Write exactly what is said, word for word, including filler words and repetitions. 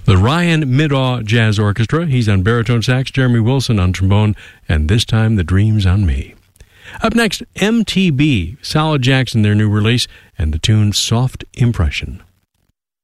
The Ryan Middaugh Jazz Orchestra. He's on baritone sax, Jeremy Wilson on trombone, and this time The Dreams on Me. Up next, M T B, Solid Jackson, their new release, and the tune Soft Impression.